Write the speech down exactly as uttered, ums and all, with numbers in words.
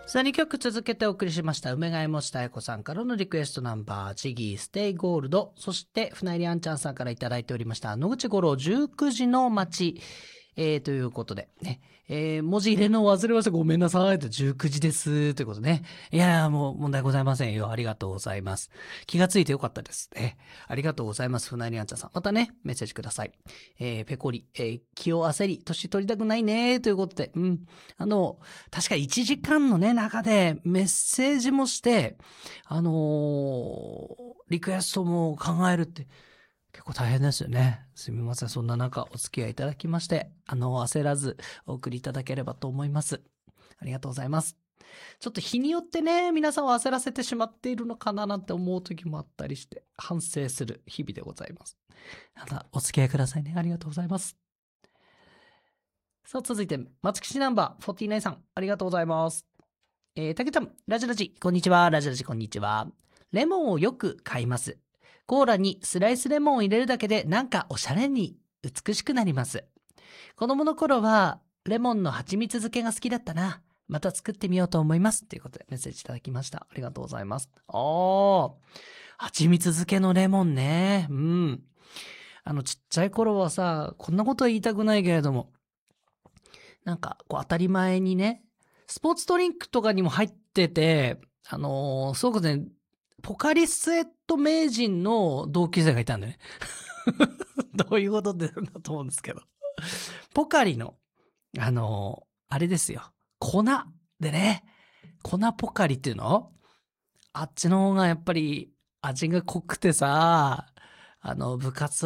さあにきょく続けてお送りしました。梅ヶ枝持田彩子さんからのリクエストナンバー、チギーステイゴールド。そして船入あんちゃんさんからいただいておりました野口五郎じゅうくじの街、えー、ということでね、えー、文字入れの忘れました、ごめんなさいと、じゅうくじですということね。いやもう問題ございませんよ。ありがとうございます。気がついてよかったですね。ありがとうございます。船入あんちゃんさん、またねメッセージください。えー、ペコリ、えー、気を焦り年取りたくないねということで、うんあの確かいちじかんのね中でメッセージもしてあのー、リクエストも考えるって結構大変ですよね。すみません。そんな中お付き合いいただきまして、あの焦らずお送りいただければと思います。ありがとうございます。ちょっと日によってね皆さんを焦らせてしまっているのかななんて思う時もあったりして反省する日々でございます。またお付き合いくださいね。ありがとうございます。さあ続いて松吉ナンバーよんじゅうきゅうさん、ありがとうございます。えー、たけちゃん、ラジラジこんにちは。ラジラジこんにちは。レモンをよく買います。コーラにスライスレモンを入れるだけでなんかおしゃれに美しくなります。子供の頃はレモンの蜂蜜漬けが好きだったな。また作ってみようと思いますということでメッセージいただきました。ありがとうございます。あー、蜂蜜漬けのレモンね。うん。あのちっちゃい頃はさ、こんなことは言いたくないけれども、なんかこう当たり前にね、スポーツドリンクとかにも入ってて、あのー、すごくね、ポカリスエット名人の同級生がいたんだよね。どういうことでなんだと思うんですけど。ポカリの、あのー、あれですよ。粉でね、粉ポカリっていうの？あっちの方がやっぱり味が濃くてさ、あの部活